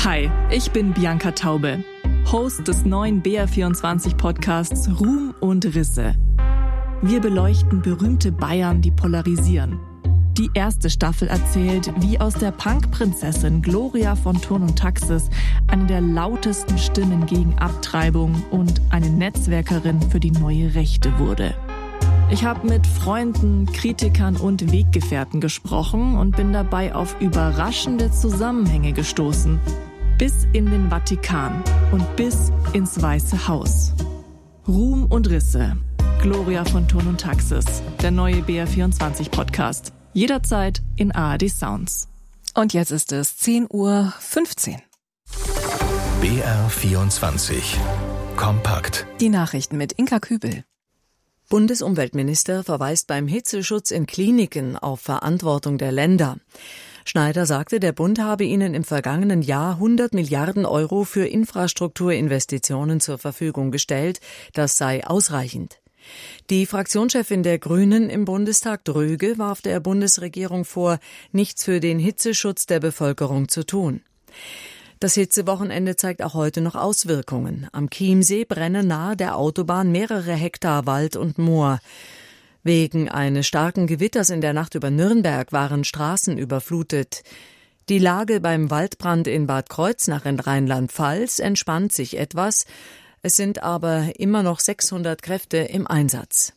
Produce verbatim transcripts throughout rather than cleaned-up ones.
Hi, ich bin Bianca Taube, Host des neuen B R vierundzwanzig Podcasts Ruhm und Risse. Wir beleuchten berühmte Bayern, die polarisieren. Die erste Staffel erzählt, wie aus der Punk-Prinzessin Gloria von Thurn und Taxis eine der lautesten Stimmen gegen Abtreibung und eine Netzwerkerin für die neue Rechte wurde. Ich habe mit Freunden, Kritikern und Weggefährten gesprochen und bin dabei auf überraschende Zusammenhänge gestoßen. Bis in den Vatikan und bis ins Weiße Haus. Ruhm und Risse. Gloria von Thurn und Taxis. Der neue B R vierundzwanzig Podcast. Jederzeit in A R D Sounds. Und jetzt ist es zehn Uhr fünfzehn. B R vierundzwanzig. Kompakt. Die Nachrichten mit Inka Kübel. Bundesumweltminister verweist beim Hitzeschutz in Kliniken auf Verantwortung der Länder. Schneider sagte, der Bund habe ihnen im vergangenen Jahr hundert Milliarden Euro für Infrastrukturinvestitionen zur Verfügung gestellt. Das sei ausreichend. Die Fraktionschefin der Grünen im Bundestag, Dröge, warf der Bundesregierung vor, nichts für den Hitzeschutz der Bevölkerung zu tun. Das Hitzewochenende zeigt auch heute noch Auswirkungen. Am Chiemsee brennen nahe der Autobahn mehrere Hektar Wald und Moor. Wegen eines starken Gewitters in der Nacht über Nürnberg waren Straßen überflutet. Die Lage beim Waldbrand in Bad Kreuznach in Rheinland-Pfalz entspannt sich etwas. Es sind aber immer noch sechshundert Kräfte im Einsatz.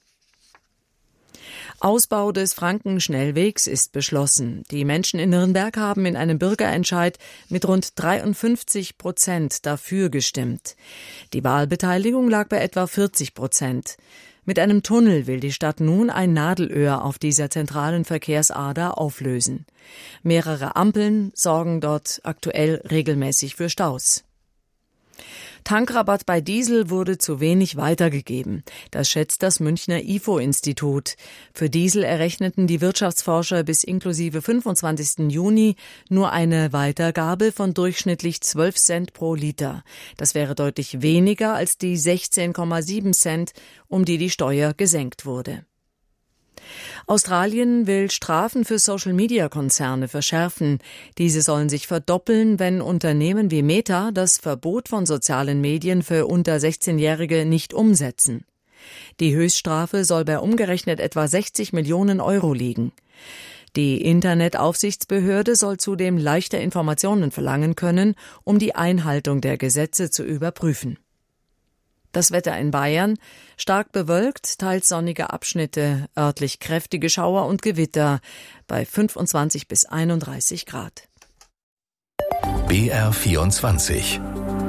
Ausbau des Frankenschnellwegs ist beschlossen. Die Menschen in Nürnberg haben in einem Bürgerentscheid mit rund dreiundfünfzig Prozent dafür gestimmt. Die Wahlbeteiligung lag bei etwa vierzig Prozent. Mit einem Tunnel will die Stadt nun ein Nadelöhr auf dieser zentralen Verkehrsader auflösen. Mehrere Ampeln sorgen dort aktuell regelmäßig für Staus. Tankrabatt bei Diesel wurde zu wenig weitergegeben. Das schätzt das Münchner I F O-Institut. Für Diesel errechneten die Wirtschaftsforscher bis inklusive fünfundzwanzigsten Juni nur eine Weitergabe von durchschnittlich zwölf Cent pro Liter. Das wäre deutlich weniger als die sechzehn Komma sieben Cent, um die die Steuer gesenkt wurde. Australien will Strafen für Social-Media-Konzerne verschärfen. Diese sollen sich verdoppeln, wenn Unternehmen wie Meta das Verbot von sozialen Medien für unter sechzehnjährige nicht umsetzen. Die Höchststrafe soll bei umgerechnet etwa sechzig Millionen Euro liegen. Die Internetaufsichtsbehörde soll zudem leichter Informationen verlangen können, um die Einhaltung der Gesetze zu überprüfen. Das Wetter in Bayern: stark bewölkt, teils sonnige Abschnitte, örtlich kräftige Schauer und Gewitter bei fünfundzwanzig bis einunddreißig Grad. B R vierundzwanzig.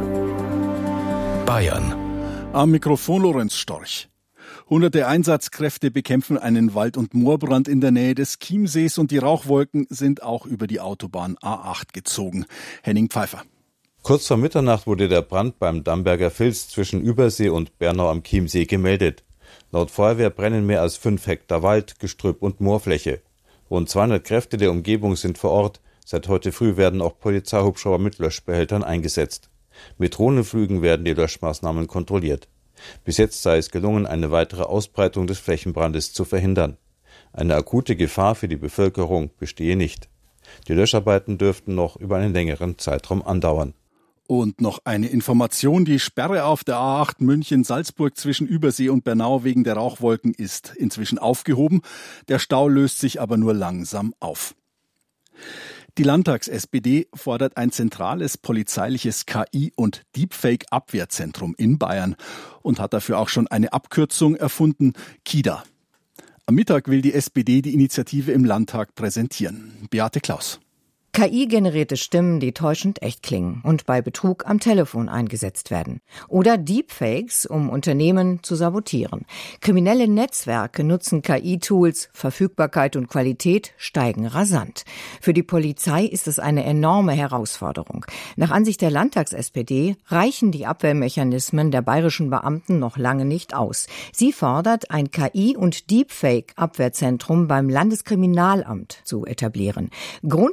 Bayern. Am Mikrofon Lorenz Storch. Hunderte Einsatzkräfte bekämpfen einen Wald- und Moorbrand in der Nähe des Chiemsees und die Rauchwolken sind auch über die Autobahn A acht gezogen. Henning Pfeiffer. Kurz vor Mitternacht wurde der Brand beim Damberger Filz zwischen Übersee und Bernau am Chiemsee gemeldet. Laut Feuerwehr brennen mehr als fünf Hektar Wald, Gestrüpp und Moorfläche. Rund zweihundert Kräfte der Umgebung sind vor Ort. Seit heute früh werden auch Polizeihubschrauber mit Löschbehältern eingesetzt. Mit Drohnenflügen werden die Löschmaßnahmen kontrolliert. Bis jetzt sei es gelungen, eine weitere Ausbreitung des Flächenbrandes zu verhindern. Eine akute Gefahr für die Bevölkerung bestehe nicht. Die Löscharbeiten dürften noch über einen längeren Zeitraum andauern. Und noch eine Information: Die Sperre auf der A acht München-Salzburg zwischen Übersee und Bernau wegen der Rauchwolken ist inzwischen aufgehoben. Der Stau löst sich aber nur langsam auf. Die Landtags-S P D fordert ein zentrales polizeiliches K I- und Deepfake-Abwehrzentrum in Bayern und hat dafür auch schon eine Abkürzung erfunden: KIDA. Am Mittag will die S P D die Initiative im Landtag präsentieren. Beate Klaus. K I-generierte Stimmen, die täuschend echt klingen und bei Betrug am Telefon eingesetzt werden. Oder Deepfakes, um Unternehmen zu sabotieren. Kriminelle Netzwerke nutzen K I-Tools, Verfügbarkeit und Qualität steigen rasant. Für die Polizei ist es eine enorme Herausforderung. Nach Ansicht der Landtags-S P D reichen die Abwehrmechanismen der bayerischen Beamten noch lange nicht aus. Sie fordert, ein K I- und Deepfake-Abwehrzentrum beim Landeskriminalamt zu etablieren. Grundlage dafür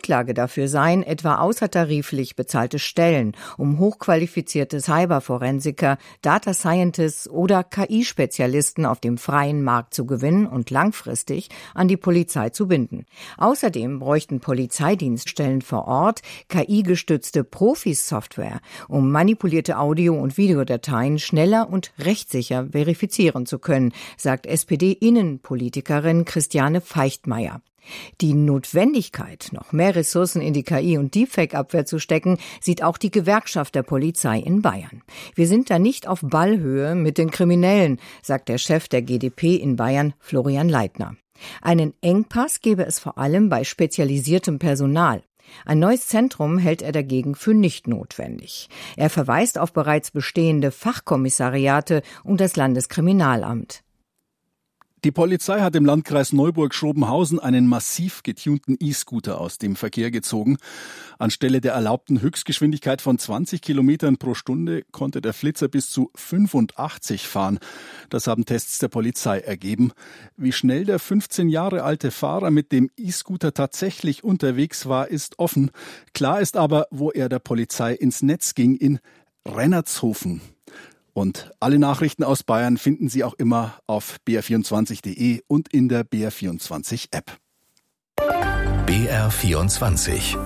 dafür seien etwa außertariflich bezahlte Stellen, um hochqualifizierte Cyberforensiker, Data Scientists oder K I-Spezialisten auf dem freien Markt zu gewinnen und langfristig an die Polizei zu binden. Außerdem bräuchten Polizeidienststellen vor Ort K I-gestützte Profis-Software, um manipulierte Audio- und Videodateien schneller und rechtssicher verifizieren zu können, sagt S P D-Innenpolitikerin Christiane Feichtmeier. Die Notwendigkeit, noch mehr Ressourcen in die K I- und Deepfake-Abwehr zu stecken, sieht auch die Gewerkschaft der Polizei in Bayern. Wir sind da nicht auf Ballhöhe mit den Kriminellen, sagt der Chef der G d P in Bayern, Florian Leitner. Einen Engpass gebe es vor allem bei spezialisiertem Personal. Ein neues Zentrum hält er dagegen für nicht notwendig. Er verweist auf bereits bestehende Fachkommissariate und das Landeskriminalamt. Die Polizei hat im Landkreis Neuburg-Schrobenhausen einen massiv getunten E-Scooter aus dem Verkehr gezogen. Anstelle der erlaubten Höchstgeschwindigkeit von zwanzig Kilometern pro Stunde konnte der Flitzer bis zu fünfundachtzig fahren. Das haben Tests der Polizei ergeben. Wie schnell der fünfzehn Jahre alte Fahrer mit dem E-Scooter tatsächlich unterwegs war, ist offen. Klar ist aber, wo er der Polizei ins Netz ging, in Rennertshofen. Und alle Nachrichten aus Bayern finden Sie auch immer auf b r vierundzwanzig punkt d e und in der B R vierundzwanzig App. B R vierundzwanzig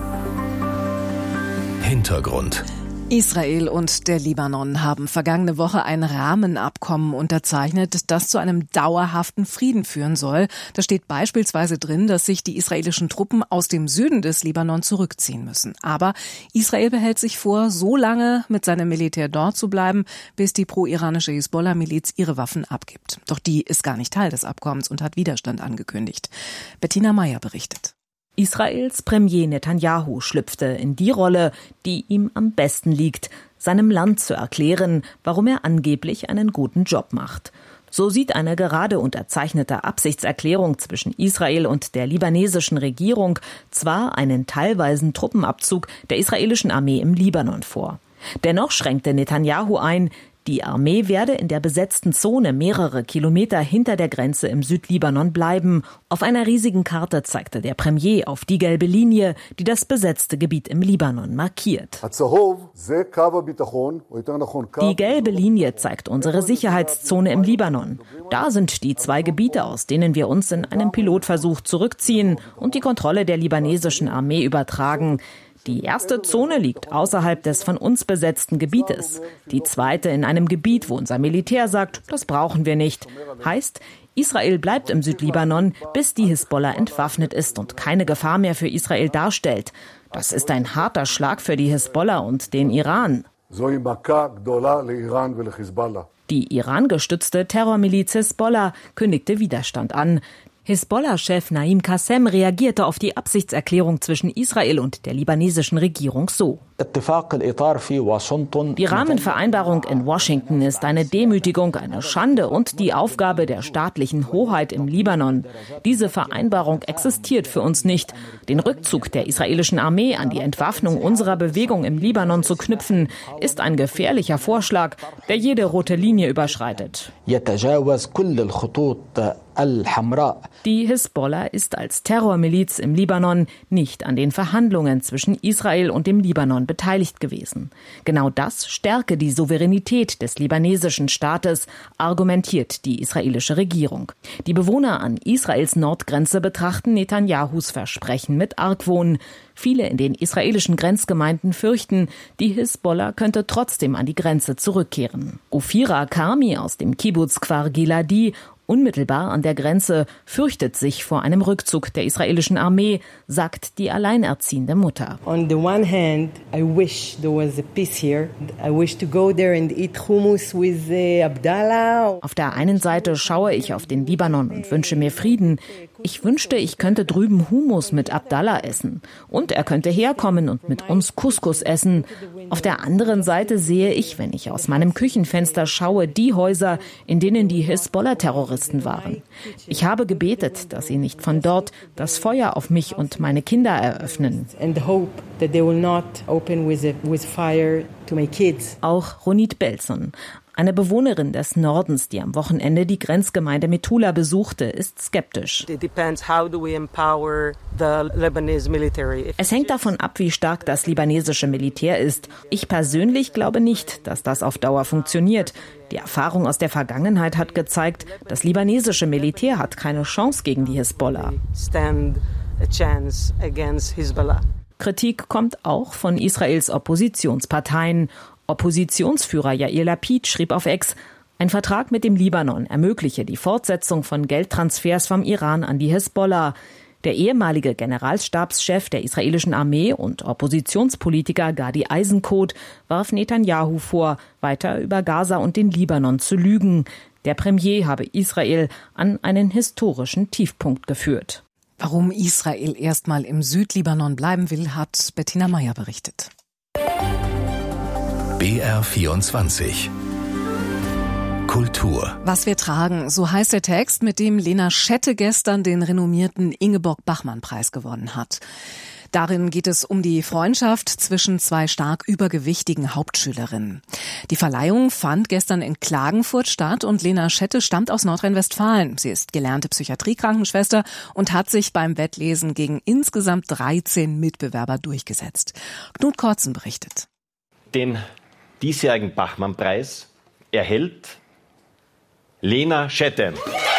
Hintergrund. Israel und der Libanon haben vergangene Woche ein Rahmenabkommen unterzeichnet, das zu einem dauerhaften Frieden führen soll. Da steht beispielsweise drin, dass sich die israelischen Truppen aus dem Süden des Libanon zurückziehen müssen. Aber Israel behält sich vor, so lange mit seinem Militär dort zu bleiben, bis die pro-iranische Hisbollah-Miliz ihre Waffen abgibt. Doch die ist gar nicht Teil des Abkommens und hat Widerstand angekündigt. Bettina Meyer berichtet. Israels Premier Netanyahu schlüpfte in die Rolle, die ihm am besten liegt, seinem Land zu erklären, warum er angeblich einen guten Job macht. So sieht eine gerade unterzeichnete Absichtserklärung zwischen Israel und der libanesischen Regierung zwar einen teilweisen Truppenabzug der israelischen Armee im Libanon vor. Dennoch schränkte Netanyahu ein, die Armee werde in der besetzten Zone mehrere Kilometer hinter der Grenze im Südlibanon bleiben. Auf einer riesigen Karte zeigte der Premier auf die gelbe Linie, die das besetzte Gebiet im Libanon markiert. Die gelbe Linie zeigt unsere Sicherheitszone im Libanon. Da sind die zwei Gebiete, aus denen wir uns in einem Pilotversuch zurückziehen und die Kontrolle der libanesischen Armee übertragen. Die erste Zone liegt außerhalb des von uns besetzten Gebietes. Die zweite in einem Gebiet, wo unser Militär sagt, das brauchen wir nicht. Heißt, Israel bleibt im Südlibanon, bis die Hisbollah entwaffnet ist und keine Gefahr mehr für Israel darstellt. Das ist ein harter Schlag für die Hisbollah und den Iran. Die Iran-gestützte Terrormiliz Hisbollah kündigte Widerstand an. Hisbollah-Chef Naim Qassem reagierte auf die Absichtserklärung zwischen Israel und der libanesischen Regierung so. Die Rahmenvereinbarung in Washington ist eine Demütigung, eine Schande und die Aufgabe der staatlichen Hoheit im Libanon. Diese Vereinbarung existiert für uns nicht. Den Rückzug der israelischen Armee an die Entwaffnung unserer Bewegung im Libanon zu knüpfen, ist ein gefährlicher Vorschlag, der jede rote Linie überschreitet. Die Hisbollah ist als Terrormiliz im Libanon nicht an den Verhandlungen zwischen Israel und dem Libanon beteiligt gewesen. Genau das stärke die Souveränität des libanesischen Staates, argumentiert die israelische Regierung. Die Bewohner an Israels Nordgrenze betrachten Netanyahus Versprechen mit Argwohn. Viele in den israelischen Grenzgemeinden fürchten, die Hisbollah könnte trotzdem an die Grenze zurückkehren. Ofira Karmi aus dem Kibbuz Kfar Giladi, unmittelbar an der Grenze, fürchtet sich vor einem Rückzug der israelischen Armee, sagt die alleinerziehende Mutter. On the one hand, I wish there was a peace here. I wish to go there and eat hummus with Abdallah. Auf der einen Seite schaue ich auf den Libanon und wünsche mir Frieden. Ich wünschte, ich könnte drüben Hummus mit Abdallah essen. Und er könnte herkommen und mit uns Couscous essen. Auf der anderen Seite sehe ich, wenn ich aus meinem Küchenfenster schaue, die Häuser, in denen die Hisbollah-Terroristen waren. Ich habe gebetet, dass sie nicht von dort das Feuer auf mich und meine Kinder eröffnen. Auch Ronit Belson, Eine Bewohnerin des Nordens, die am Wochenende die Grenzgemeinde Metula besuchte, ist skeptisch. Es hängt davon ab, wie stark das libanesische Militär ist. Ich persönlich glaube nicht, dass das auf Dauer funktioniert. Die Erfahrung aus der Vergangenheit hat gezeigt, das libanesische Militär hat keine Chance gegen die Hisbollah. Kritik kommt auch von Israels Oppositionsparteien. Oppositionsführer Yair Lapid schrieb auf X, ein Vertrag mit dem Libanon ermögliche die Fortsetzung von Geldtransfers vom Iran an die Hisbollah. Der ehemalige Generalstabschef der israelischen Armee und Oppositionspolitiker Gadi Eisenkot warf Netanyahu vor, weiter über Gaza und den Libanon zu lügen. Der Premier habe Israel an einen historischen Tiefpunkt geführt. Warum Israel erstmal im Südlibanon bleiben will, hat Bettina Meyer berichtet. B R vierundzwanzig Kultur. Was wir tragen, so heißt der Text, mit dem Lena Schette gestern den renommierten Ingeborg-Bachmann-Preis gewonnen hat. Darin geht es um die Freundschaft zwischen zwei stark übergewichtigen Hauptschülerinnen. Die Verleihung fand gestern in Klagenfurt statt und Lena Schette stammt aus Nordrhein-Westfalen. Sie ist gelernte Psychiatriekrankenschwester und hat sich beim Wettlesen gegen insgesamt dreizehn Mitbewerber durchgesetzt. Knut Kortzen berichtet. Den diesjährigen Bachmann-Preis erhält Lena Schette.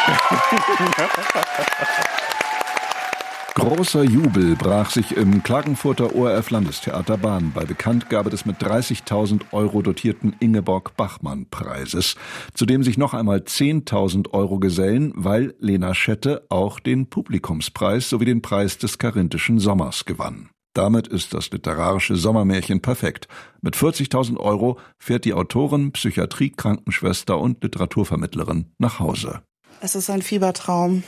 Großer Jubel brach sich im Klagenfurter O R F-Landestheater Bahn bei Bekanntgabe des mit dreißigtausend Euro dotierten Ingeborg-Bachmann-Preises, zu dem sich noch einmal zehntausend Euro gesellen, weil Lena Schette auch den Publikumspreis sowie den Preis des Karinthischen Sommers gewann. Damit ist das literarische Sommermärchen perfekt. Mit vierzigtausend Euro fährt die Autorin, Psychiatrie-Krankenschwester und Literaturvermittlerin nach Hause. Es ist ein Fiebertraum.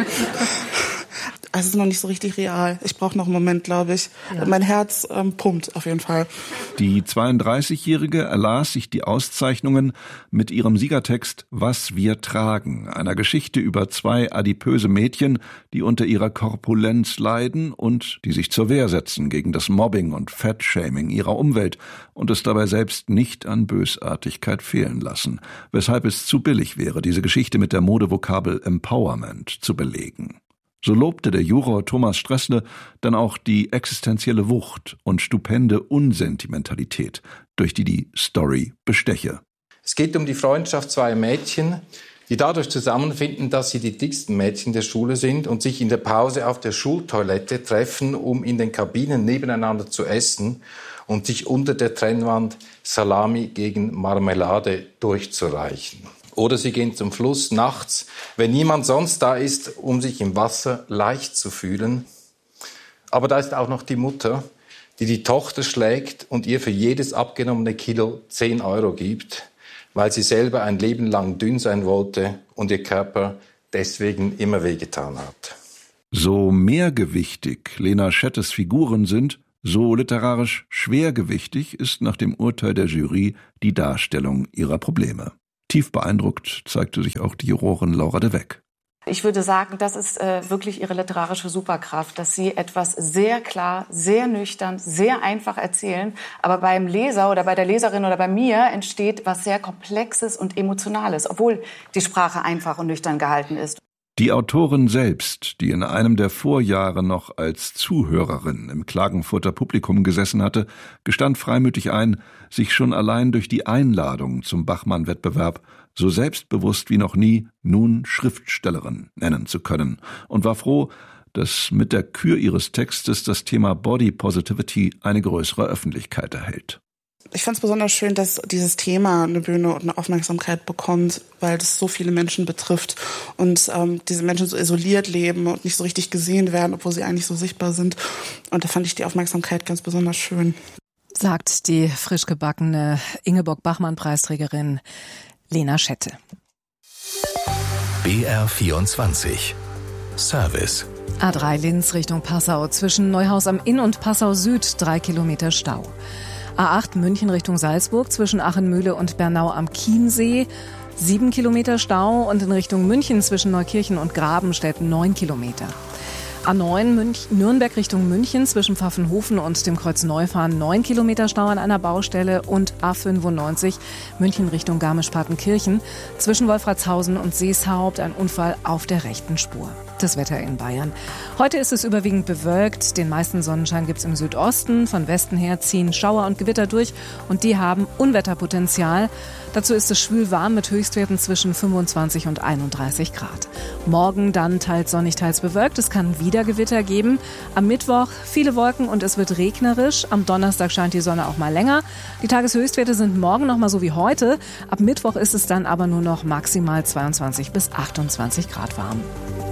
Es ist noch nicht so richtig real. Ich brauche noch einen Moment, glaube ich. Ja. Mein Herz ähm, pumpt auf jeden Fall. Die zweiunddreißigjährige erlas sich die Auszeichnungen mit ihrem Siegertext »Was wir tragen«, einer Geschichte über zwei adipöse Mädchen, die unter ihrer Korpulenz leiden und die sich zur Wehr setzen gegen das Mobbing und Fettshaming ihrer Umwelt und es dabei selbst nicht an Bösartigkeit fehlen lassen, weshalb es zu billig wäre, diese Geschichte mit der Modevokabel Empowerment zu belegen. So lobte der Juror Thomas Stressle dann auch die existenzielle Wucht und stupende Unsentimentalität, durch die die Story besteche. Es geht um die Freundschaft zweier Mädchen, die dadurch zusammenfinden, dass sie die dicksten Mädchen der Schule sind und sich in der Pause auf der Schultoilette treffen, um in den Kabinen nebeneinander zu essen und sich unter der Trennwand Salami gegen Marmelade durchzureichen. Oder sie gehen zum Fluss nachts, wenn niemand sonst da ist, um sich im Wasser leicht zu fühlen. Aber da ist auch noch die Mutter, die die Tochter schlägt und ihr für jedes abgenommene Kilo zehn Euro gibt, weil sie selber ein Leben lang dünn sein wollte und ihr Körper deswegen immer wehgetan hat. So mehrgewichtig Lena Schettes Figuren sind, so literarisch schwergewichtig ist nach dem Urteil der Jury die Darstellung ihrer Probleme. Tief beeindruckt zeigte sich auch die Jurorin Laura de Weck. Ich würde sagen, das ist äh, wirklich ihre literarische Superkraft, dass sie etwas sehr klar, sehr nüchtern, sehr einfach erzählen, aber beim Leser oder bei der Leserin oder bei mir entsteht was sehr Komplexes und Emotionales, obwohl die Sprache einfach und nüchtern gehalten ist. Die Autorin selbst, die in einem der Vorjahre noch als Zuhörerin im Klagenfurter Publikum gesessen hatte, gestand freimütig ein, sich schon allein durch die Einladung zum Bachmann-Wettbewerb so selbstbewusst wie noch nie nun Schriftstellerin nennen zu können und war froh, dass mit der Kür ihres Textes das Thema Body Positivity eine größere Öffentlichkeit erhält. Ich fand es besonders schön, dass dieses Thema eine Bühne und eine Aufmerksamkeit bekommt, weil das so viele Menschen betrifft und ähm, diese Menschen so isoliert leben und nicht so richtig gesehen werden, obwohl sie eigentlich so sichtbar sind. Und da fand ich die Aufmerksamkeit ganz besonders schön. Sagt die frisch gebackene Ingeborg-Bachmann-Preisträgerin Lena Schette. B R vierundzwanzig Service. A drei Linz Richtung Passau. Zwischen Neuhaus am Inn und Passau Süd drei Kilometer Stau. A acht München Richtung Salzburg zwischen Achenmühle und Bernau am Chiemsee sieben Kilometer Stau und in Richtung München zwischen Neukirchen und Grabenstedt neun Kilometer. A neun Münch, Nürnberg Richtung München zwischen Pfaffenhofen und dem Kreuz Neufahren neun Kilometer Stau an einer Baustelle und A fünfundneunzig München Richtung Garmisch-Partenkirchen zwischen Wolfratshausen und Seeshaupt ein Unfall auf der rechten Spur. Das Wetter in Bayern. Heute ist es überwiegend bewölkt. Den meisten Sonnenschein gibt es im Südosten. Von Westen her ziehen Schauer und Gewitter durch und die haben Unwetterpotenzial. Dazu ist es schwül warm mit Höchstwerten zwischen fünfundzwanzig und einunddreißig Grad. Morgen dann teils sonnig, teils bewölkt. Es kann wieder Gewitter geben. Am Mittwoch viele Wolken und es wird regnerisch. Am Donnerstag scheint die Sonne auch mal länger. Die Tageshöchstwerte sind morgen noch mal so wie heute. Ab Mittwoch ist es dann aber nur noch maximal zweiundzwanzig bis achtundzwanzig Grad warm.